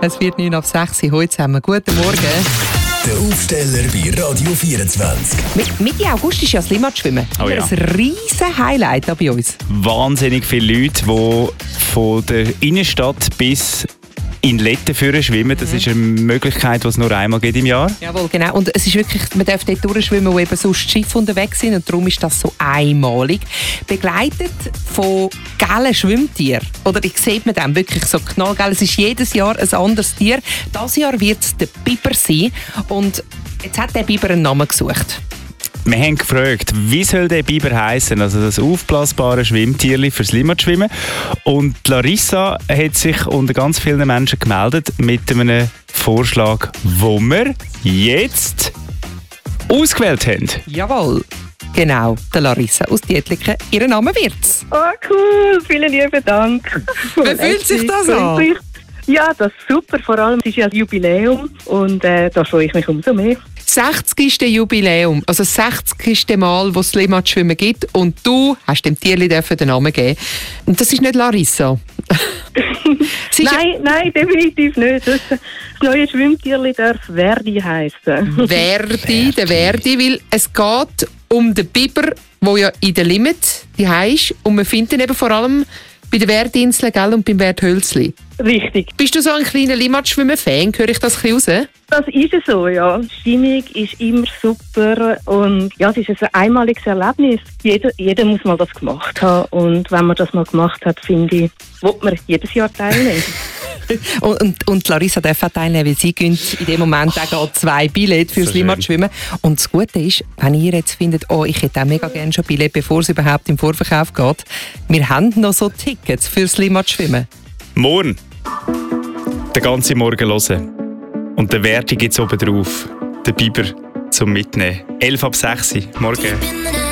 Es wird 9:06 heute zusammen. Guten Morgen. Der Aufsteller bei Radio 24. Mitte August ist ja das Limmatschwimmen. Oh ja. Ein riesen Highlight bei uns. Wahnsinnig viele Leute, die von der Innenstadt bis in Letten führen schwimmen. Das ist eine Möglichkeit, die es nur einmal gibt im Jahr. Jawohl, genau. Und es ist wirklich, man darf dort durchschwimmen, wo eben sonst Schiffe unterwegs sind. Und darum ist das so einmalig. Begleitet von gelben Schwimmtieren. Oder ich sehe man dem wirklich so knallgelb. Es ist jedes Jahr ein anderes Tier. Dieses Jahr wird es der Biber sein. Und jetzt hat der Biber einen Namen gesucht. Wir haben gefragt, wie soll der Biber heißen, also das aufblasbare Schwimmtierli fürs Limmatschwimmen. Und Larissa hat sich unter ganz vielen Menschen gemeldet mit einem Vorschlag, wo wir jetzt ausgewählt haben. Jawohl. Genau, der Larissa aus Dietliken. Ihr Name wird's. Oh, cool. Vielen lieben Dank. Wie fühlt sich das an? Ja, das ist super. Vor allem, es ist ja ein Jubiläum und da freue ich mich umso mehr. 60. Jubiläum, also 60. Mal, wo es Limmatschwimmen gibt und du hast dem Tierli den Namen geben. Und das ist nicht Larissa. Nein, definitiv nicht. Das neue Schwimmtierli darf Verdi heißen. Verdi, der Verdi, weil es geht um den Biber, der ja in der Limit die ist und man findet ihn eben vor allem bei der Verdi-Insel und beim Werthölzli. Richtig. Bist du so ein kleiner Limmatschwimmen-Fan? Höre ich das ein bisschen raus? Das ist es so, ja. Die Stimmung ist immer super und ja, es ist ein einmaliges Erlebnis. Jeder muss mal das gemacht haben und wenn man das mal gemacht hat, finde ich, will man jedes Jahr teilnehmen. Und Larissa darf auch teilnehmen, weil sie gönnt in dem Moment auch 2 Billette fürs Limmatschwimmen. Und das Gute ist, wenn ihr jetzt findet, oh, ich hätte auch mega gerne schon Billett, bevor es überhaupt im Vorverkauf geht, wir haben noch so Tickets fürs Limmatschwimmen. Morgen. Den ganzen Morgen hören. Und der Werte gibt es oben drauf. Der Biber zum Mitnehmen. 11:06 Morgen.